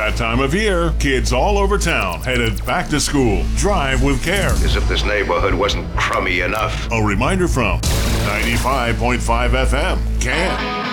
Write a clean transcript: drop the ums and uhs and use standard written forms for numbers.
that time of year, kids all over town headed back to school. Drive with care. As if this neighborhood wasn't crummy enough. A reminder from 95.5 FM. Can.